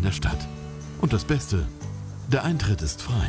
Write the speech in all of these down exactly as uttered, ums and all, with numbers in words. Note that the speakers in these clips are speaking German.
der Stadt. Und das Beste, der Eintritt ist frei.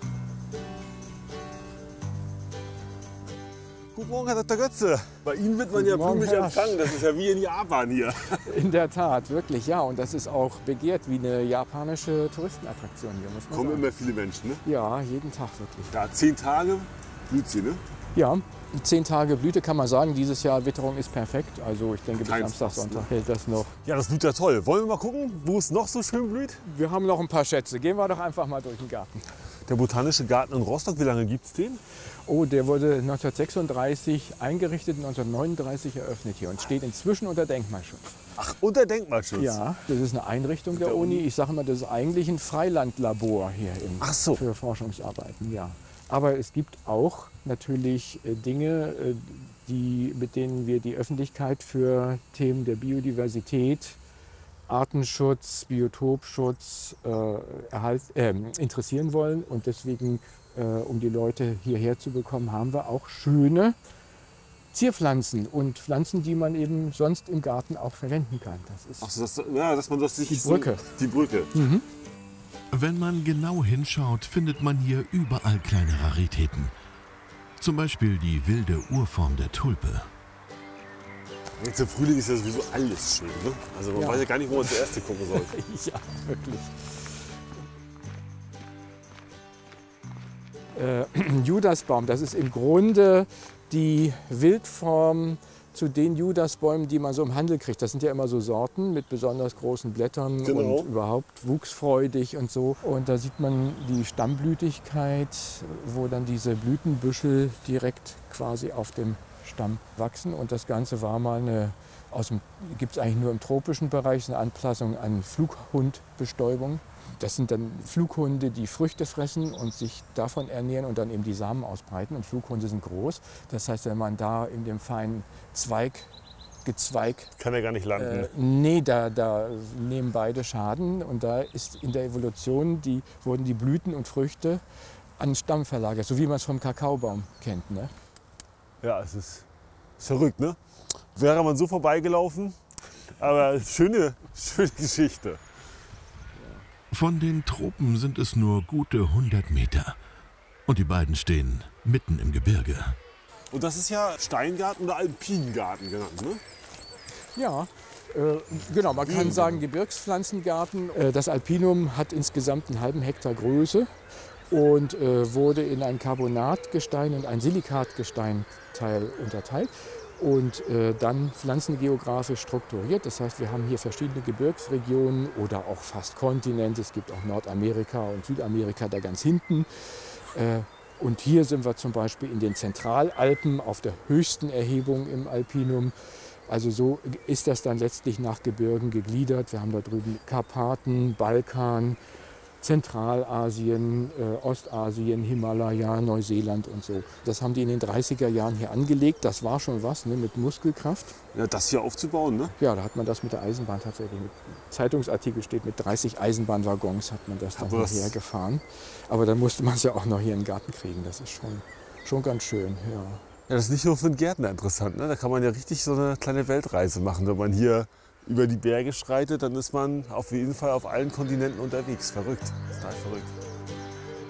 Guten Morgen, Herr Doktor Götze. Bei Ihnen wird man Guten ja Morgen, pünktlich Herr. empfangen. Das ist ja wie in Japan hier. In der Tat, wirklich, ja. Und das ist auch begehrt wie eine japanische Touristenattraktion hier, muss man Kommen sagen. immer viele Menschen, ne? Ja, jeden Tag wirklich. Ja, zehn Tage blüht sie, ne? Ja, zehn Tage Blüte kann man sagen. Dieses Jahr Witterung ist perfekt. Also ich denke, bis Kein Samstag, Frost, Sonntag hält das noch. Ja, das blüht ja toll. Wollen wir mal gucken, wo es noch so schön blüht? Wir haben noch ein paar Schätze. Gehen wir doch einfach mal durch den Garten. Der Botanische Garten in Rostock, wie lange gibt es den? Oh, der wurde neunzehnhundertsechsunddreißig eingerichtet, neunzehnhundertneununddreißig eröffnet hier und steht inzwischen unter Denkmalschutz. Ach, unter Denkmalschutz? Ja, das ist eine Einrichtung der, Der Uni. Uni. Ich sage mal, das ist eigentlich ein Freilandlabor hier im, Ach so. für Forschungsarbeiten. Ja. Aber es gibt auch natürlich äh, Dinge, äh, die, mit denen wir die Öffentlichkeit für Themen der Biodiversität, Artenschutz, Biotopschutz äh, erhalt, äh, interessieren wollen. Und deswegen, äh, um die Leute hierher zu bekommen, haben wir auch schöne Zierpflanzen und Pflanzen, die man eben sonst im Garten auch verwenden kann. Das ist Ach so, das, ja, dass man das sich Die so- Brücke. Die Brücke. Wenn man genau hinschaut, findet man hier überall kleine Raritäten. Zum Beispiel die wilde Urform der Tulpe. Jetzt im Frühling ist ja sowieso alles schön, ne? Also man Ja. weiß ja gar nicht, wo man zuerst gucken soll. Ja, wirklich. Äh, Judasbaum, das ist im Grunde die Wildform zu den Judasbäumen, die man so im Handel kriegt. Das sind ja immer so Sorten mit besonders großen Blättern Genau. und überhaupt wuchsfreudig und so. Und da sieht man die Stammblütigkeit, wo dann diese Blütenbüschel direkt quasi auf dem Stamm wachsen. Und das Ganze war mal eine, aus dem, gibt es eigentlich nur im tropischen Bereich, eine Anpassung an Flughundbestäubung. Das sind dann Flughunde, die Früchte fressen und sich davon ernähren und dann eben die Samen ausbreiten. Und Flughunde sind groß. Das heißt, wenn man da in dem feinen Zweig, Gezweig, Kann ja gar nicht landen. äh, nee, da, da nehmen beide Schaden. Und da ist in der Evolution, die, wurden die Blüten und Früchte an den Stamm verlagert, so wie man es vom Kakaobaum kennt. Ne? Ja, es ist, ist verrückt, ne? Wäre man so vorbeigelaufen, aber schöne, schöne Geschichte. Von den Tropen sind es nur gute hundert Meter. Und die beiden stehen mitten im Gebirge. Und das ist ja Steingarten oder Alpingarten genannt, ne? Ja, äh, genau, man kann sagen Gebirgspflanzengarten. Äh, das Alpinum hat insgesamt einen halben Hektar Größe und äh, wurde in ein Carbonatgestein und ein Silikatgesteinteil unterteilt und äh, dann pflanzengeografisch strukturiert. Das heißt, wir haben hier verschiedene Gebirgsregionen oder auch fast Kontinente. Es gibt auch Nordamerika und Südamerika da ganz hinten. Äh, Und hier sind wir zum Beispiel in den Zentralalpen auf der höchsten Erhebung im Alpinum. Also so ist das dann letztlich nach Gebirgen gegliedert. Wir haben da drüben Karpaten, Balkan, Zentralasien, äh, Ostasien, Himalaya, Neuseeland und so. Das haben die in den dreißiger Jahren hier angelegt. Das war schon was, ne, mit Muskelkraft. Ja, das hier aufzubauen, ne? Ja, da hat man das mit der Eisenbahn tatsächlich. Mit Zeitungsartikel steht, mit dreißig Eisenbahnwaggons hat man das dann Aber das- hierher gefahren. Aber dann musste man es ja auch noch hier in den Garten kriegen. Das ist schon, schon ganz schön, ja. Ja, das ist nicht nur für einen Gärtner interessant, ne? Da kann man ja richtig so eine kleine Weltreise machen. Wenn man hier über die Berge schreitet, dann ist man auf jeden Fall auf allen Kontinenten unterwegs. Verrückt, total verrückt.